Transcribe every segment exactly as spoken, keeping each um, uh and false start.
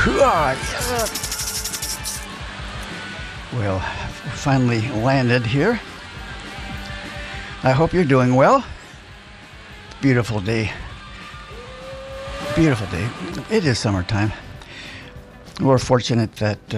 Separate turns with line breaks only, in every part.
Well, finally landed here. I hope you're doing well. Beautiful day. Beautiful day. It is summertime. We're fortunate that uh,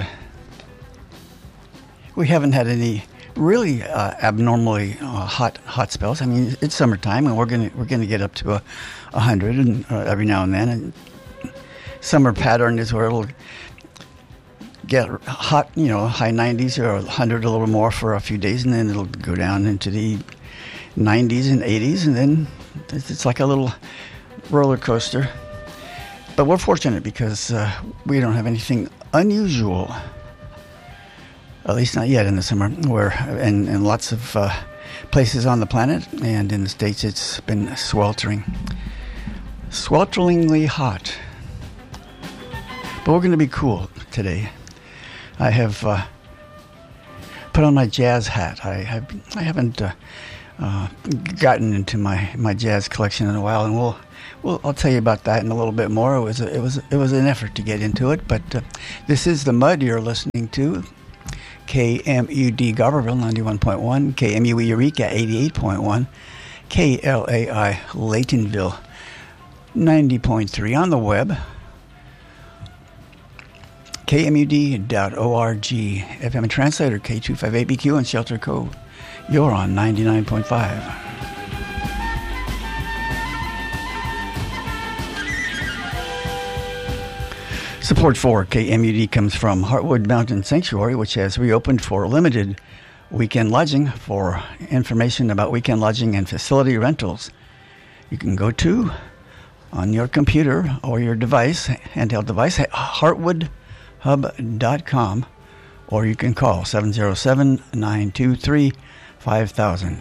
we haven't had any really uh, abnormally uh, hot hot spells. I mean, it's summertime, and we're gonna we're gonna get up to a, a hundred and uh, every now and then. And summer pattern is where it'll get hot, you know, high nineties or a hundred, a little more for a few days, and then it'll go down into the nineties and eighties, and then it's, it's like a little roller coaster. But we're fortunate because uh, we don't have anything unusual. At least not yet in the summer, where in, in lots of uh, places on the planet and in the States it's been sweltering. Swelteringly hot. But we're going to be cool today. I have uh, put on my jazz hat. I, have, I haven't uh, uh, gotten into my, my jazz collection in a while, and we'll, we'll I'll tell you about that in a little bit more. It was a, it was it was an effort to get into it, but uh, this is the Mud you're listening to. K M U D Garberville ninety-one point one, K M U E Eureka eighty-eight point one, K L A I Laytonville ninety point three on the web, K M U D dot org, F M translator K two fifty-eight B Q and shelter code. You're on ninety-nine point five. Support for K M U D comes from Heartwood Mountain Sanctuary, which has reopened for limited weekend lodging. For information about weekend lodging and facility rentals, you can go to, on your computer or your device, handheld device, heartwood hub dot com, or you can call seven oh seven, nine two three, five thousand.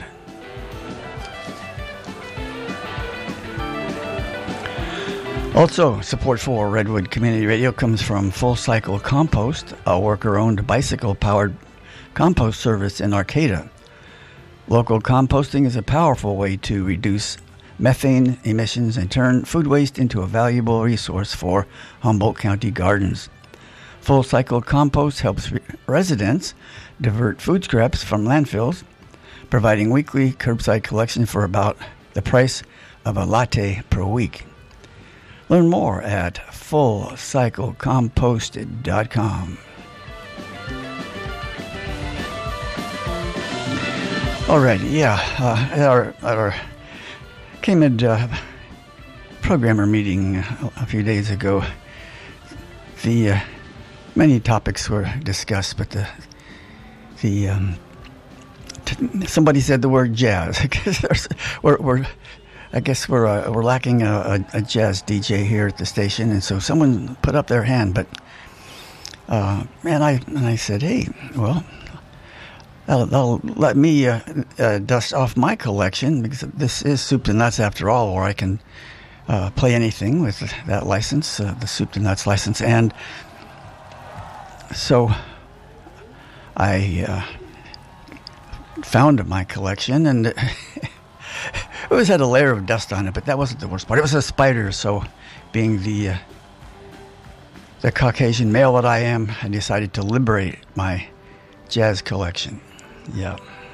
Also, support for Redwood Community Radio comes from Full Cycle Compost, a worker-owned bicycle-powered compost service in Arcata. Local composting is a powerful way to reduce methane emissions and turn food waste into a valuable resource for Humboldt County gardens. Full Cycle Compost helps re- residents divert food scraps from landfills, providing weekly curbside collection for about the price of a latte per week. Learn more at full cycle compost dot com. All right, yeah, uh, at our, at our came at uh, programmer meeting a few days ago. The uh, many topics were discussed, but the the um, t- somebody said the word jazz. we're, we're I guess we're uh, we're lacking a, a, a jazz D J here at the station, and so someone put up their hand. But uh, and I and I said, hey, well, that'll, that'll let me uh, uh, dust off my collection, because this is Soup to Nuts after all, where I can uh, play anything with that license, uh, the Soup to Nuts license, and so I uh, found my collection and. It always had a layer of dust on it, but that wasn't the worst part. It was a spider, so being the uh, the Caucasian male that I am, I decided to liberate my jazz collection. Yeah.